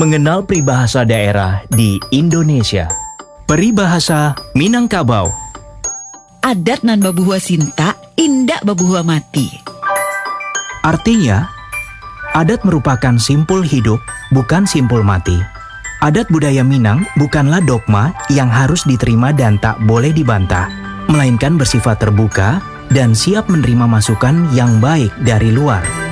Mengenal peribahasa daerah di Indonesia. Peribahasa Minangkabau. Adat nan babuhua sinta, indak babuhua mati. Artinya, adat merupakan simpul hidup, bukan simpul mati. Adat budaya Minang bukanlah dogma yang harus diterima dan tak boleh dibantah, melainkan bersifat terbuka dan siap menerima masukan yang baik dari luar.